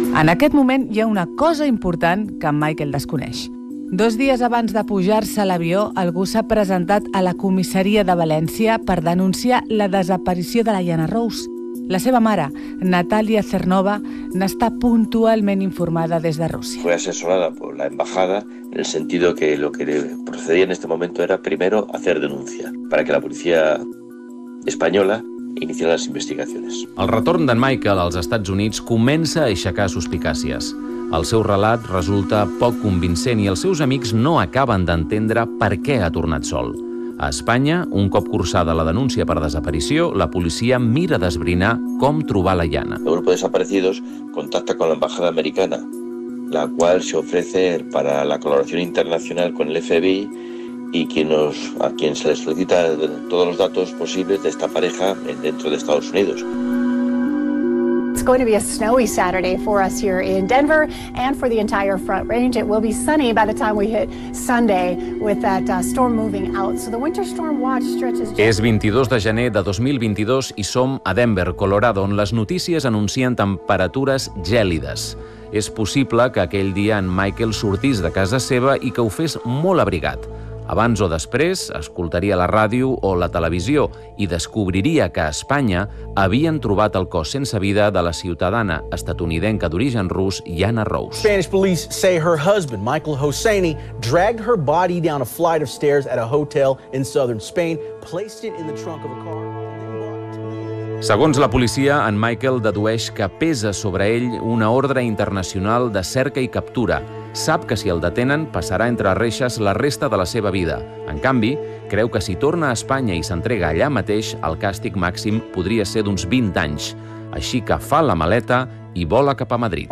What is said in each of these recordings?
En aquest moment hi ha una cosa important que en Michael desconeix. 2 dies abans de pujar-se a l'avió, algú s'ha presentat a la comissaria de València per denunciar la desaparició de la Jana Rose. La seva mare, Natalia Cernova, n'està puntualment informada des de Rússia. Fue asesorada por la embajada en el sentido que lo que procedía en este momento era primero hacer denuncia para que la policía española iniciara las investigaciones. El retorn d'en Michael als Estats Units comença a aixecar suspicàcies. El seu relat resulta poc convincent i els seus amics no acaben d'entendre per què ha tornat sol. A Espanya, un cop cursada la denúncia per desaparició, la policia mira d'esbrinar com trobar la Jana. El grupo de desaparecidos contacta con la embajada americana, la cual se ofrece para la colaboración internacional con el FBI y a quien se les solicita todos los datos posibles de esta pareja dentro de Estados Unidos. It's going to be a snowy Saturday for us here in Denver and for the entire Front Range. It will be sunny by the time we hit Sunday with that storm moving out. So the winter storm watch stretches... És 22 de gener de 2022 i som a Denver, Colorado, on les notícies anuncien temperatures gèlides. És possible que aquell dia en Michael sortís de casa seva i que ho fes molt abrigat. Abans o després escoltaria la ràdio o la televisió i descobriria que a Espanya havien trobat el cos sense vida de la ciutadana estatunidenca d'origen rus Jana Rose. Spanish police say her husband, Michael Hosseini, dragged her body down a flight of stairs at a hotel in southern Spain, placed it in the trunk of a car. Segons la policia, en Michael dedueix que pesa sobre ell una ordre internacional de cerca i captura. Sap que si el detenen passarà entre reixes la resta de la seva vida. En canvi, creu que si torna a Espanya i s'entrega allà mateix, el càstig màxim podria ser d'uns 20 anys. Així que fa la maleta i vola cap a Madrid.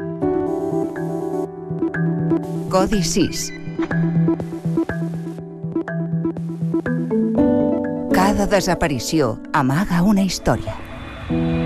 Codi 6. Cada desaparició amaga una història.